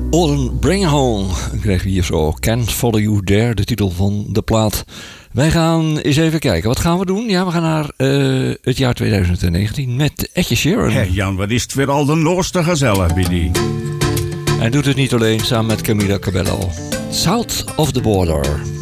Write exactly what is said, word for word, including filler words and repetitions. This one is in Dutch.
Autumn Bring Home. Dan kregen we hier zo Can't Follow You There, de titel van de plaat. Wij gaan eens even kijken. Wat gaan we doen? Ja, we gaan naar uh, het jaar twintig negentien met Ed Sheeran. Hey Jan, wat is het weer al de noorste gezellig, Billy. Hij doet het niet alleen, samen met Camila Cabello. South of the Border.